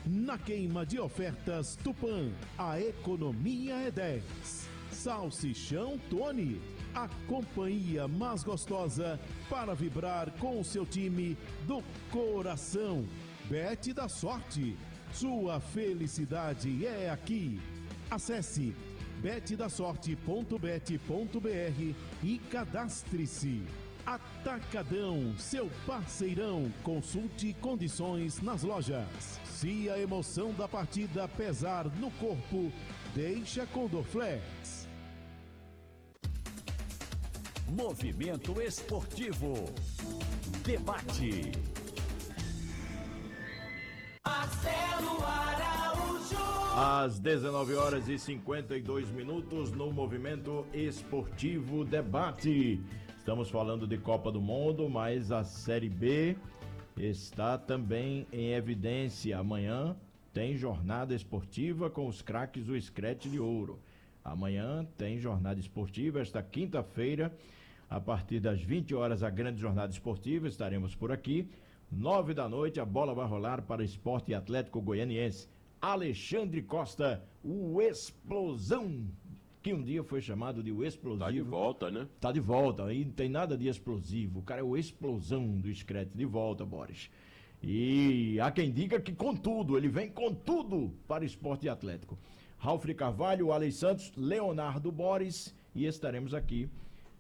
Na queima de ofertas Tupã, a economia é 10. Salsichão Tony, a companhia mais gostosa para vibrar com o seu time do coração. Bet da Sorte, sua felicidade é aqui. Acesse betdasorte.bet.br e cadastre-se. Atacadão, seu parceirão. Consulte condições nas lojas. Se a emoção da partida pesar no corpo, deixa com Dorflex. Movimento Esportivo. Debate. Marcelo Araújo. Às 19h52 no Movimento Esportivo Debate. Estamos falando de Copa do Mundo, mas a Série B está também em evidência. Amanhã tem jornada esportiva com os craques do Scratch de Ouro. Amanhã tem jornada esportiva, esta quinta-feira, a partir das 20 horas, a grande jornada esportiva, estaremos por aqui. 9 da noite, a bola vai rolar para Sport e Atlético Goianiense. Alexandre Costa, o Explosão, que um dia foi chamado de o Explosivo. Tá de volta, né? Tá de volta, aí não tem nada de explosivo. O cara é o Explosão do Scratch, de volta, Boris. E há quem diga que com tudo, ele vem com tudo para Sport e Atlético. Ralf Carvalho, Alex Santos, Leonardo Boris, e estaremos aqui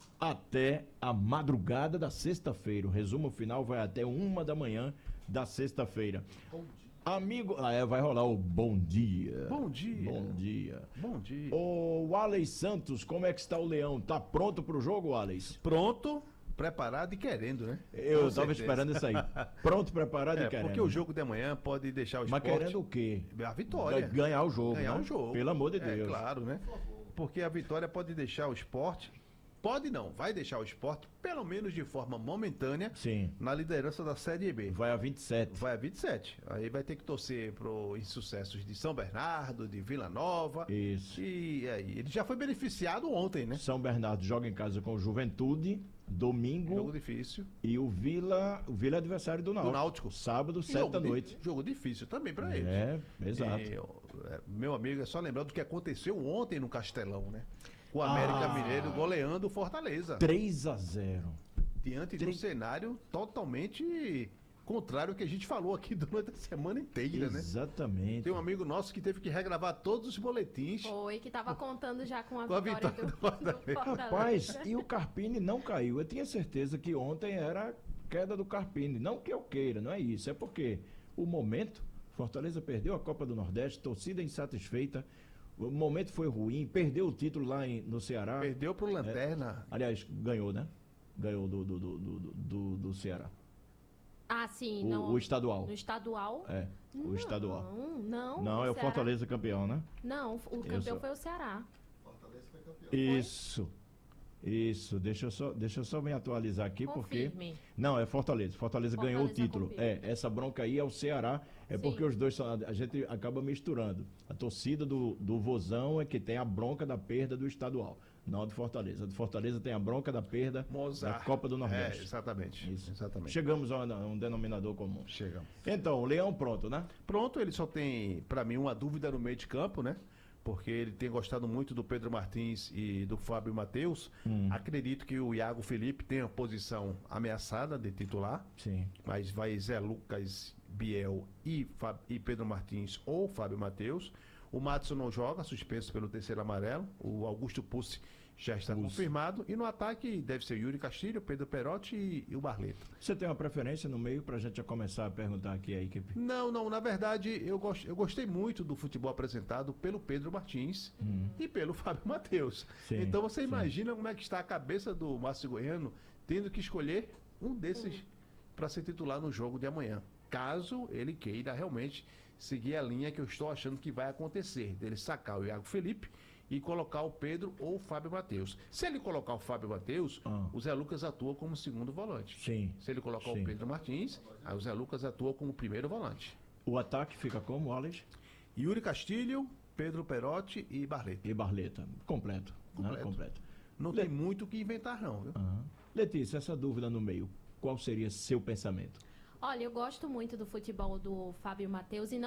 até a madrugada da sexta-feira. O resumo final vai até 1 da manhã da sexta-feira. Amigo, vai rolar o bom dia. Bom dia. Bom dia. Bom dia. O Alex Santos, como é que está o Leão? Tá pronto pro jogo, Alex? Pronto, preparado e querendo, né? Eu estava esperando isso aí. Pronto, preparado e querendo. Porque o jogo de amanhã pode deixar o Mas esporte... querendo o quê? A vitória. Ganhar o jogo, Ganhar né? o jogo. Pelo amor de Deus. Claro, né? Porque a vitória pode deixar o esporte... Pode não, vai deixar o esporte, pelo menos de forma momentânea, sim, na liderança da Série B. Vai a 27. Vai a 27. Aí vai ter que torcer pro insucessos de São Bernardo, de Vila Nova. Isso. E aí, ele já foi beneficiado ontem, né? São Bernardo joga em casa com o Juventude, domingo. Jogo difícil. E o Vila é adversário do Náutico. Sábado, 7 da noite. Jogo difícil também pra eles. Exato. Meu amigo, é só lembrar do que aconteceu ontem no Castelão, né? O América Mineiro goleando o Fortaleza. 3-0. Diante de um cenário totalmente contrário ao que a gente falou aqui durante a semana inteira, né? Exatamente. Tem um amigo nosso que teve que regravar todos os boletins. Foi, que tava contando já com a vitória do Fortaleza. Rapaz, e o Carpini não caiu. Eu tinha certeza que ontem era queda do Carpini. Não que eu queira, não é isso. É porque o momento, Fortaleza perdeu a Copa do Nordeste, torcida insatisfeita. O momento foi ruim, perdeu o título lá no Ceará. Perdeu pro Lanterna. Aliás, ganhou, né? Ganhou do Ceará. Ah, sim. O estadual. No estadual? O estadual. Não, é o Fortaleza campeão, né? Não, o campeão foi o Ceará. Fortaleza foi campeão. Isso, deixa eu só me atualizar aqui. Confirme. Porque... Não, é Fortaleza. Fortaleza ganhou o título. Confirme. Essa bronca aí é o Ceará. Sim. Porque os dois, a gente acaba misturando. A torcida do Vozão é que tem a bronca da perda do estadual, não a do Fortaleza. A do Fortaleza tem a bronca da perda da Copa do Nordeste. Exatamente. Isso. Exatamente. Chegamos a um denominador comum. Chegamos. Então, o Leão pronto, né? Pronto, ele só tem, pra mim, uma dúvida no meio de campo, né? Porque ele tem gostado muito do Pedro Martins e do Fábio Matheus. Acredito que o Iago Felipe tem a posição ameaçada de titular. Sim. Mas vai Zé Lucas, Biel e Pedro Martins ou Fábio Matheus. O Madison não joga, suspenso pelo terceiro amarelo. O Augusto Pucci já está confirmado. E no ataque deve ser Yuri Castilho, Pedro Perotti e o Barleta. Você tem uma preferência no meio pra gente já começar a perguntar aqui a equipe? Não, na verdade eu gostei muito do futebol apresentado pelo Pedro Martins e pelo Fábio Matheus. Então você imagina como é que está a cabeça do Márcio Goiano tendo que escolher um desses para ser titular no jogo de amanhã. Caso ele queira realmente seguir a linha que eu estou achando que vai acontecer, dele sacar o Iago Felipe e colocar o Pedro ou o Fábio Matheus. Se ele colocar o Fábio Matheus, o Zé Lucas atua como segundo volante. Sim. Se ele colocar o Pedro Martins, aí o Zé Lucas atua como primeiro volante. O ataque fica como, Alex? Yuri Castilho, Pedro Perotti e Barleta. E Barleta. Completo. Completo. Não tem muito o que inventar, não, viu? Letícia, essa dúvida no meio, qual seria seu pensamento? Olha, eu gosto muito do futebol do Fábio Matheus e não